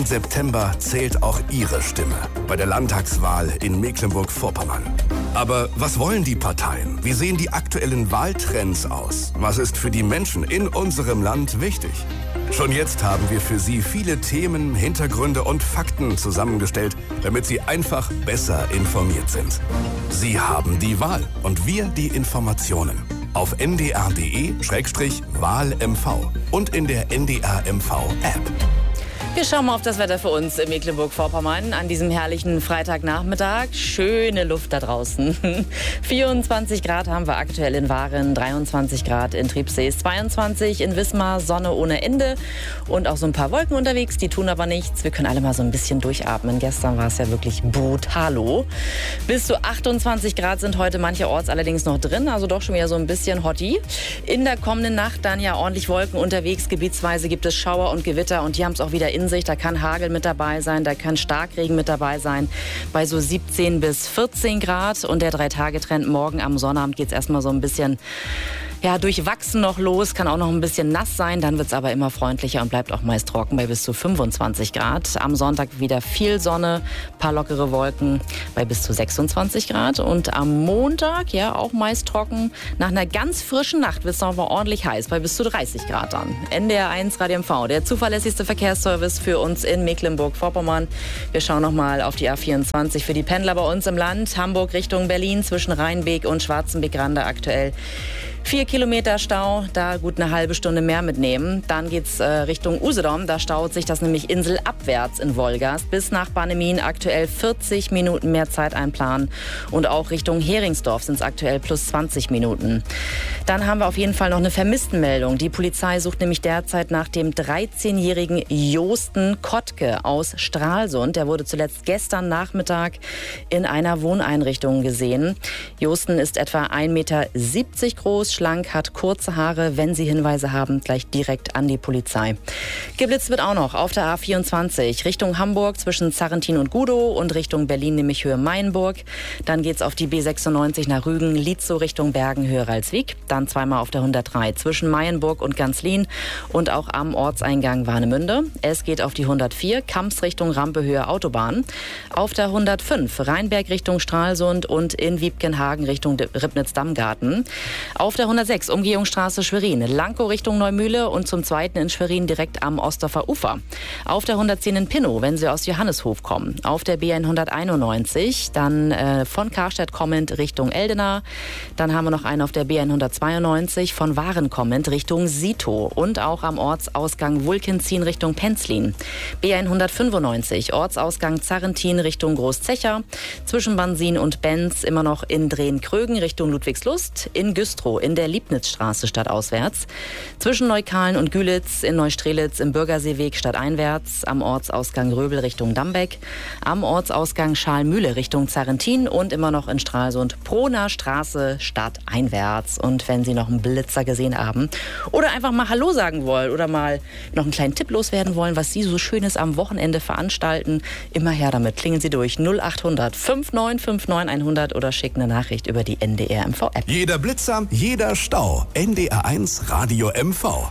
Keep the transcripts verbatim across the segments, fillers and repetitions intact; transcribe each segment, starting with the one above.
Im September zählt auch Ihre Stimme bei der Landtagswahl in Mecklenburg-Vorpommern. Aber was wollen die Parteien? Wie sehen die aktuellen Wahltrends aus? Was ist für die Menschen in unserem Land wichtig? Schon jetzt haben wir für Sie viele Themen, Hintergründe und Fakten zusammengestellt, damit Sie einfach besser informiert sind. Sie haben die Wahl und wir die Informationen. Auf n d r punkt d e Schrägstrich Wahl M V und in der N D R M V App. Wir schauen mal auf das Wetter für uns in Mecklenburg-Vorpommern an diesem herrlichen Freitagnachmittag. Schöne Luft da draußen. vierundzwanzig Grad haben wir aktuell in Waren, dreiundzwanzig Grad in Triebsees, zweiundzwanzig in Wismar, Sonne ohne Ende und auch so ein paar Wolken unterwegs, die tun aber nichts. Wir können alle mal so ein bisschen durchatmen. Gestern war es ja wirklich brutalo. Bis zu achtundzwanzig Grad sind heute mancherorts allerdings noch drin, also doch schon wieder so ein bisschen Hottie. In der kommenden Nacht dann ja ordentlich Wolken unterwegs. Gebietsweise gibt es Schauer und Gewitter und die haben es auch wieder in sich. Da kann Hagel mit dabei sein, da kann Starkregen mit dabei sein. Bei so siebzehn bis vierzehn Grad. Und der Drei-Tage-Trend morgen am Sonnabend geht es erstmal so ein bisschen ja, durchwachsen noch los. Kann auch noch ein bisschen nass sein. Dann wird es aber immer freundlicher und bleibt auch meist trocken bei bis zu fünfundzwanzig Grad. Am Sonntag wieder viel Sonne, paar lockere Wolken bei bis zu sechsundzwanzig Grad. Und am Montag, ja, auch meist trocken. Nach einer ganz frischen Nacht wird es noch mal ordentlich heiß bei bis zu dreißig Grad dann. N D R eins Radio M V, der zuverlässigste Verkehrsservice für uns in Mecklenburg-Vorpommern. Wir schauen noch mal auf die A vierundzwanzig für die Pendler bei uns im Land. Hamburg Richtung Berlin zwischen Rheinbeek und Schwarzenbeck-Rande aktuell Vier Kilometer Stau, da gut eine halbe Stunde mehr mitnehmen. Dann geht's äh, Richtung Usedom, da staut sich das nämlich inselabwärts in Wolgast. Bis nach Bannemin aktuell vierzig Minuten mehr Zeit einplanen. Und auch Richtung Heringsdorf sind es aktuell plus zwanzig Minuten. Dann haben wir auf jeden Fall noch eine Vermisstenmeldung. Die Polizei sucht nämlich derzeit nach dem dreizehnjährigen Josten Kottke aus Stralsund. Der wurde zuletzt gestern Nachmittag in einer Wohneinrichtung gesehen. Josten ist etwa ein Meter siebzig groß, schlank, hat kurze Haare. Wenn Sie Hinweise haben, gleich direkt an die Polizei. Geblitzt wird auch noch auf der A vierundzwanzig Richtung Hamburg zwischen Zarrentin und Gudow und Richtung Berlin, nämlich Höhe Mayenburg. Dann geht's auf die B sechsundneunzig nach Rügen, Lietzow Richtung Bergen, Höhe Ralswiek. Dann zweimal auf der hundertdrei zwischen Mayenburg und Ganzlin und auch am Ortseingang Warnemünde. Es geht auf die hundertvier Kamps Richtung Rampe, Höhe Autobahn. Auf der hundertfünf Rheinberg Richtung Stralsund und in Wiebkenhagen Richtung Ribnitz-Dammgarten. Auf der hundertsechs Umgehungsstraße Schwerin, Lankow Richtung Neumühle und zum zweiten in Schwerin direkt am Osterfer Ufer. Auf der hundertzehn in Pinnow, wenn Sie aus Johanneshof kommen. Auf der B hunderteinundneunzig, dann äh, von Karstedt kommend Richtung Eldena. Dann haben wir noch einen auf der B hundertzweiundneunzig von Waren kommend Richtung Sito und auch am Ortsausgang Wulkenzin Richtung Penzlin. B hundertfünfundneunzig, Ortsausgang Zarrentin Richtung Großzecher. Zwischen Bansin und Benz immer noch in Drehen-Krögen Richtung Ludwigslust. In Güstrow in der Liebnitzstraße stadtauswärts. Zwischen Neukalen und Gülitz in Neustrelitz im Bürgerseeweg stadteinwärts. Am Ortsausgang Röbel Richtung Dambeck. Am Ortsausgang Schalmühle Richtung Zarrentin und immer noch in Stralsund Proner Straße stadteinwärts. Und wenn Sie noch einen Blitzer gesehen haben oder einfach mal Hallo sagen wollen oder mal noch einen kleinen Tipp loswerden wollen, was Sie so Schönes am Wochenende veranstalten, immer her damit. Klingeln Sie durch null acht hundert fünf neun fünf neun hundert oder schicken eine Nachricht über die N D R M V App. Jeder Blitzer, jeder Stau. N D R eins Radio M V.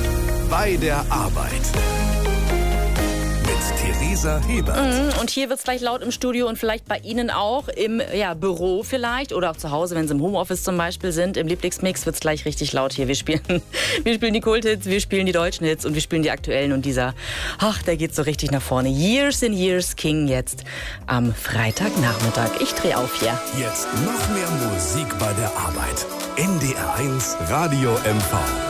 Bei der Arbeit. Mit Theresa Hebert. Und hier wird es gleich laut im Studio und vielleicht bei Ihnen auch im ja, Büro vielleicht oder auch zu Hause, wenn Sie im Homeoffice zum Beispiel sind. Im Lieblingsmix wird es gleich richtig laut hier. Wir spielen, wir spielen die Kulthits, wir spielen die deutschen Hits und wir spielen die aktuellen. Und dieser, ach, der geht so richtig nach vorne. Years and Years King jetzt am Freitagnachmittag. Ich drehe auf hier. Jetzt noch mehr Musik bei der Arbeit. N D R eins Radio M V.